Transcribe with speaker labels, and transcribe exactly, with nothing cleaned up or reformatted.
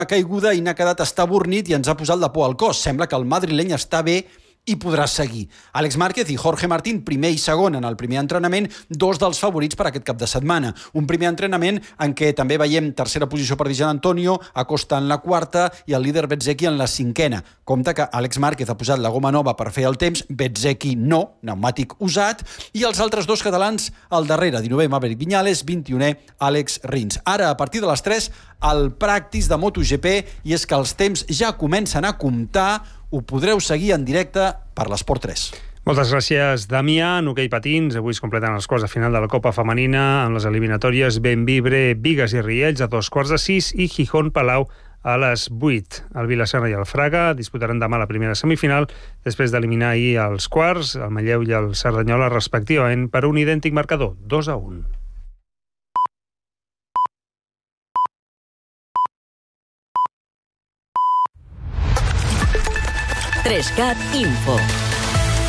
Speaker 1: caiguda i n'ha quedat estabornit i ens ha posat la por al cos. Sembla que el madrileny està bé i podrà seguir. Àlex Márquez i Jorge Martín, primer i segon en el primer entrenament, dos dels favorits per aquest cap de setmana. Un primer entrenament en què també veiem tercera posició per Di Giannantonio, Acosta en la quarta i el líder Bezzecchi en la cinquena. Compte que Àlex Márquez ha posat la goma nova per fer el temps, Bezzecchi no, pneumàtic usat, i els altres dos catalans al darrere, dinovè Maverick Viñales, vint-i-unè Àlex Rins. Ara, a partir de les tres, el practice de MotoGP, i és que els temps ja comencen a comptar. Ho podreu seguir en directe per l'Esport tres.
Speaker 2: Moltes gràcies, Damià. En hoquei patins, avui es completen els quarts de final de la Copa Femenina en les eliminatòries Bembibre, Bigues i Riells a dos quarts de sis i Gijón Palau a les vuit. El Vila-sana i el Fraga disputaran demà la primera semifinal després d'eliminar ahir els quarts, el Manlleu i el Cerdanyola respectivament per un idèntic marcador, dos a un.
Speaker 3: tres cat Info.